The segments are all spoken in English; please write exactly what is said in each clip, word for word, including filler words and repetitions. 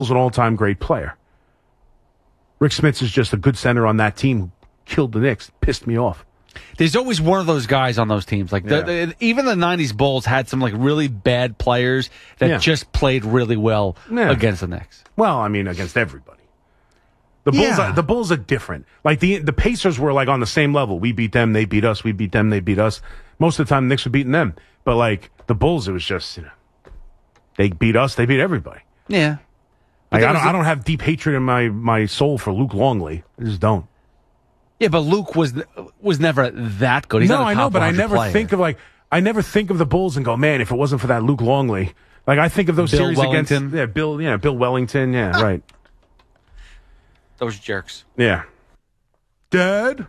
an all-time great player. Rick Smits is just a good center on that team who killed the Knicks. Pissed me off. There's always one of those guys on those teams. Like the, Yeah. the, even the nineties Bulls had some like really bad players that Yeah. just played really well Yeah. against the Knicks. Well, I mean, against everybody. The Bulls, Yeah. are, the Bulls are different. Like the the Pacers were like on the same level. We beat them, they beat us. We beat them, they beat us. Most of the time, the Knicks were beating them. But like the Bulls, it was just you know, they beat us, they beat everybody. Yeah. Like, there I was don't, a- I don't have deep hatred in my my soul for Luke Longley. I just don't. Yeah, but Luke was was never that good. He's no, not a I know, top but I one hundred never player. think of like I never think of the Bulls and go, man, if it wasn't for that Luke Longley. Like I think of those Bill series Wellington. against yeah, Bill, yeah, Bill Wellington, yeah, right, those jerks. yeah. Dad.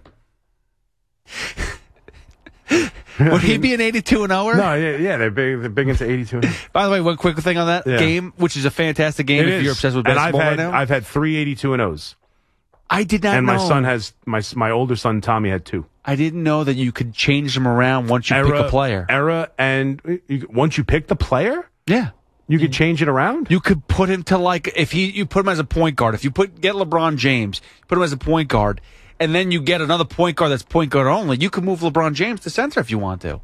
Would he be an eighty-two and oh? No, yeah, yeah, they're big. They're big into eighty-two. By the way, one quick thing on that Yeah. game, which is a fantastic game It if is. you're obsessed with and basketball I've had, right now. I've had three eighty-two and O's, I did not and know. my son has my my older son Tommy had two. I didn't know that you could change them around once you pick a player. Era, and you, once you pick the player, Yeah. you could change it around. You could put him to like if he you put him as a point guard. If you put get LeBron James, put him as a point guard, and then you get another point guard that's point guard only. You could move LeBron James to center if you want to.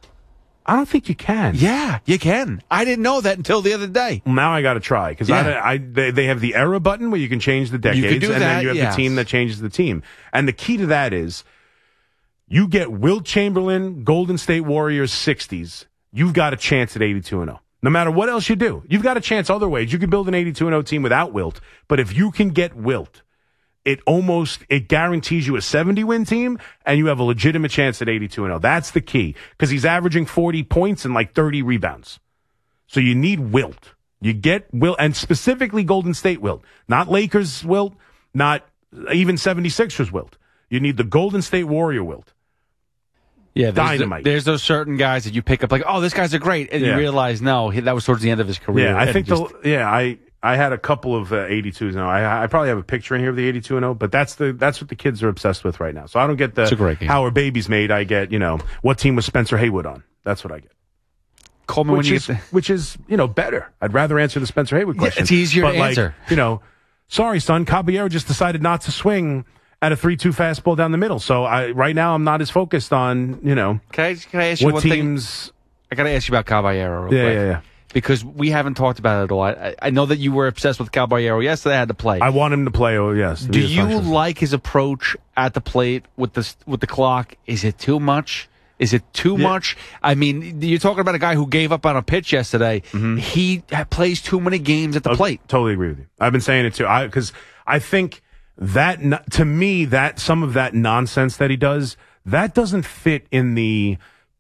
I don't think you can. Yeah, you can. I didn't know that until the other day. Well, now I got to try because Yeah. I, I they, they have the era button where you can change the decades, could do and that, then you have yes. the team that changes the team. And the key to that is you get Wilt Chamberlain, Golden State Warriors sixties. You've got a chance at eighty-two and oh. No matter what else you do, you've got a chance other ways. You can build an eighty-two and oh team without Wilt, but if you can get Wilt, it almost it guarantees you a seventy win team, and you have a legitimate chance at eighty-two and oh. That's the key because he's averaging forty points and like thirty rebounds. So you need Wilt. You get Wilt, and specifically Golden State Wilt, not Lakers Wilt, not even seventy-sixers Wilt. You need the Golden State Warrior Wilt. Yeah, there's, Dynamite. there's those certain guys that you pick up like, oh, this guy's a great, and Yeah. you realize no, he, that was towards the end of his career. Yeah, I and think just, the yeah I. I had a couple of uh, eighty-twos now. I, I probably have a picture in here of the eighty-two and oh, but that's the that's what the kids are obsessed with right now. So I don't get the It's a great game. how are babies made. I get, you know, what team was Spencer Haywood on? That's what I get. call me when Which you is get the, which is, you know, better. I'd rather answer the Spencer Haywood question. it's easier but to like, answer. You know, sorry, son, Caballero just decided not to swing at a three two fastball down the middle. So I right now I'm not as focused on, you know, Can I, can I ask you what one teams. thing? I got to ask you about Caballero real Yeah, quick. yeah, yeah. Because we haven't talked about it at all. I, I know that you were obsessed with Caballero. Yesterday I had to play. I want him to play. Oh, yes. to Do be a you function. like his approach at the plate with the with the clock? Is it too much? Is it too Yeah. much? I mean, you're talking about a guy who gave up on a pitch yesterday. Mm-hmm. He plays too many games at the Oh, plate. Totally agree with you. I've been saying it too. I because I think that no- to me that some of that nonsense that he does that doesn't fit in the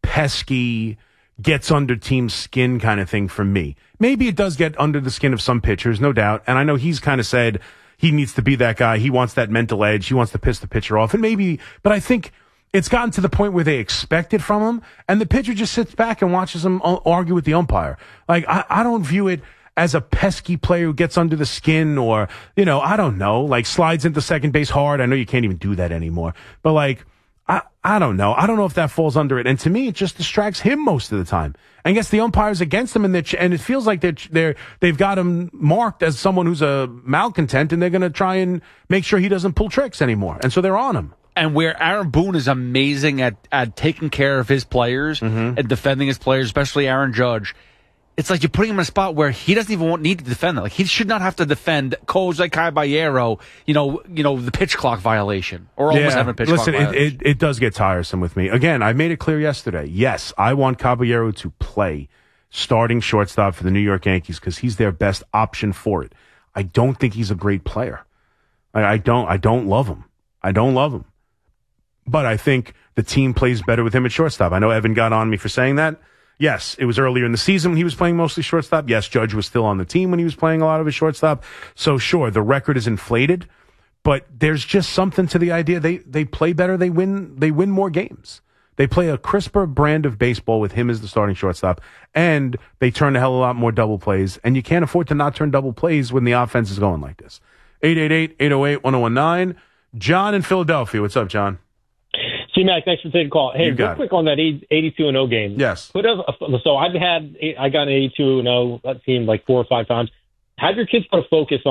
pesky gets under team skin kind of thing for me. Maybe it does get under the skin of some pitchers, no doubt. And I know he's kind of said he needs to be that guy. He wants that mental edge. He wants to piss the pitcher off. And maybe, but I think it's gotten to the point where they expect it from him, and the pitcher just sits back and watches him uh, argue with the umpire. Like, I, I don't view it as a pesky player who gets under the skin or, you know, I don't know, like slides into second base hard. I know you can't even do that anymore. But, like, I, I don't know. I don't know if that falls under it. And to me, it just distracts him most of the time. And gets the umpires against him, and, they're, and it feels like they're, they're, they've got him marked as someone who's a malcontent, and they're going to try and make sure he doesn't pull tricks anymore. And so they're on him. And where Aaron Boone is amazing at, at taking care of his players Mm-hmm. and defending his players, especially Aaron Judge, it's like you're putting him in a spot where he doesn't even want, need to defend that. Like he should not have to defend Jose Caballero, you know, you know, the pitch clock violation or almost having a pitch listen, clock it, violation. it, it does get tiresome with me. Again, I made it clear yesterday. Yes, I want Caballero to play starting shortstop for the New York Yankees because he's their best option for it. I don't think he's a great player. I, I don't. I don't love him. I don't love him. But I think the team plays better with him at shortstop. I know Evan got on me for saying that. Yes, it was earlier in the season when he was playing mostly shortstop. Yes, Judge was still on the team when he was playing a lot of his shortstop. So sure, the record is inflated, but there's just something to the idea they they play better, they win they win more games. They play a crisper brand of baseball with him as the starting shortstop, and they turn a hell of a lot more double plays, and you can't afford to not turn double plays when the offense is going like this. eight eight eight, eight oh eight, one oh one nine. John in Philadelphia. What's up, John? C-Mac, thanks for taking the call. Hey, You real got quick on that eighty-two and oh game. Yes. Put a, so I've had, I got an eighty-two and oh team like four or five times. have your kids put a focus